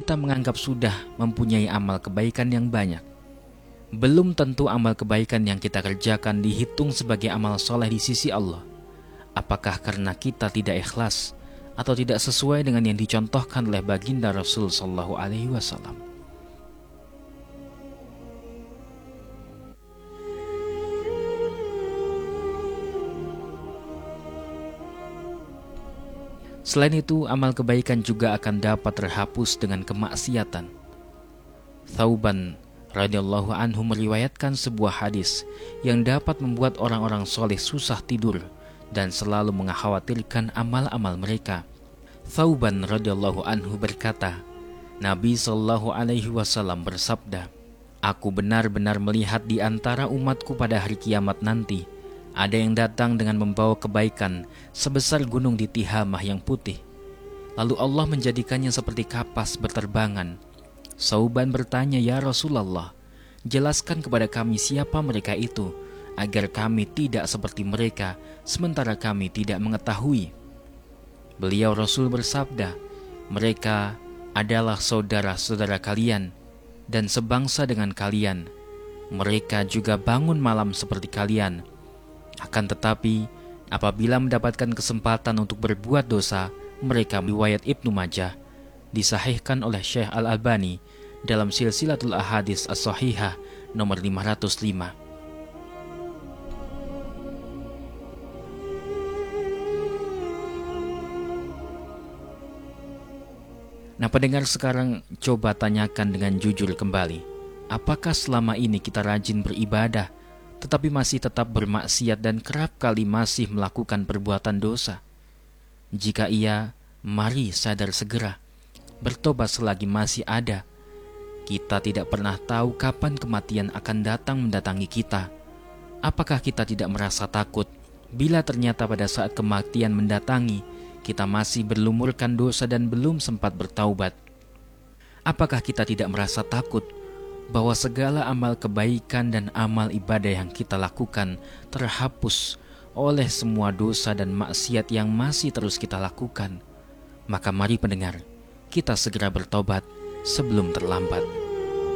kita menganggap sudah mempunyai amal kebaikan yang banyak, belum tentu amal kebaikan yang kita kerjakan dihitung sebagai amal soleh di sisi Allah. Apakah karena kita tidak ikhlas atau tidak sesuai dengan yang dicontohkan oleh baginda Rasul Sallallahu Alaihi Wasallam? Selain itu, amal kebaikan juga akan dapat terhapus dengan kemaksiatan. Thauban radhiyallahu anhu meriwayatkan sebuah hadis yang dapat membuat orang-orang soleh susah tidur dan selalu mengkhawatirkan amal-amal mereka. Thauban radhiyallahu anhu berkata, Nabi Shallallahu Alaihi Wasallam bersabda, "Aku benar-benar melihat di antara umatku pada hari kiamat nanti, ada yang datang dengan membawa kebaikan sebesar gunung di Tihamah yang putih. Lalu Allah menjadikannya seperti kapas berterbangan." Thauban bertanya, "Ya Rasulullah, jelaskan kepada kami siapa mereka itu, agar kami tidak seperti mereka, sementara kami tidak mengetahui." Beliau Rasul bersabda, "Mereka adalah saudara-saudara kalian dan sebangsa dengan kalian. Mereka juga bangun malam seperti kalian. Akan tetapi, apabila mendapatkan kesempatan untuk berbuat dosa, mereka." Riwayat Ibnu Majah, disahihkan oleh Syekh Al-Albani dalam Silsilatul Ahadits As-Shahihah nomor 505. Nah, pendengar, sekarang coba tanyakan dengan jujur kembali, apakah selama ini kita rajin beribadah tetapi masih tetap bermaksiat dan kerap kali masih melakukan perbuatan dosa? Jika iya, mari sadar segera, bertobat selagi masih ada. Kita tidak pernah tahu kapan kematian akan datang mendatangi kita. Apakah kita tidak merasa takut bila ternyata pada saat kematian mendatangi, kita masih berlumurkan dosa dan belum sempat bertaubat? Apakah kita tidak merasa takut bahwa segala amal kebaikan dan amal ibadah yang kita lakukan terhapus oleh semua dosa dan maksiat yang masih terus kita lakukan? Maka mari pendengar, kita segera bertobat sebelum terlambat.